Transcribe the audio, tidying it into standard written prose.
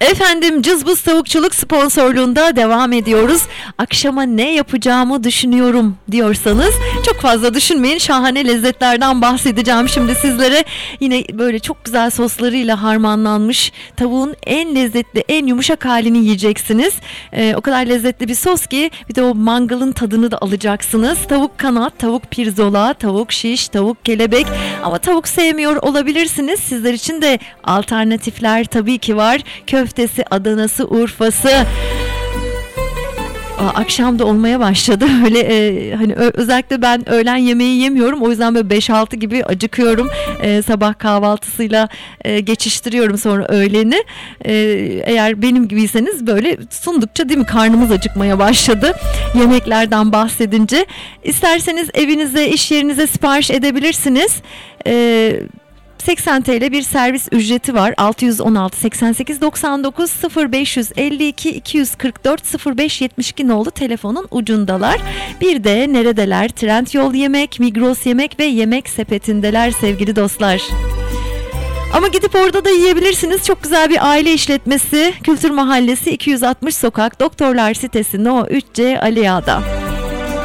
Efendim, Cızbız Tavukçuluk sponsorluğunda devam ediyoruz. Akşama ne yapacağımı düşünüyorum diyorsanız çok fazla düşünmeyin. Şahane lezzetlerden bahsedeceğim şimdi sizlere. Yine böyle çok güzel soslarıyla harmanlanmış tavuğun en lezzetli, en yumuşak halini yiyeceksiniz. O kadar lezzetli bir sos ki bir de o mangalın tadını da alacaksınız. Tavuk kanat, tavuk pirzola, tavuk şiş, tavuk kelebek. Ama tavuk sevmiyor olabilirsiniz. Sizler için de alternatifler tabii ki var. Köftesi, Adanası, Urfası. Akşam da olmaya başladı. Öyle hani özellikle ben öğlen yemeği yemiyorum. O yüzden böyle 5-6 gibi acıkıyorum. Sabah kahvaltısıyla geçiştiriyorum sonra öğleni. Eğer benim gibiyseniz böyle sundukça değil mi karnımız acıkmaya başladı. Yemeklerden bahsedince. İsterseniz evinize, iş yerinize sipariş edebilirsiniz. 80 TL bir servis ücreti var. 616 88 99 0552 244 0572 nolu telefonun ucundalar. Bir de neredeler? Trendyol Yemek, Migros Yemek ve Yemek Sepeti'ndeler sevgili dostlar. Ama gidip orada da yiyebilirsiniz. Çok güzel bir aile işletmesi. Kültür Mahallesi 260 Sokak, Doktorlar Sitesi No 3C Ali Ağa'da.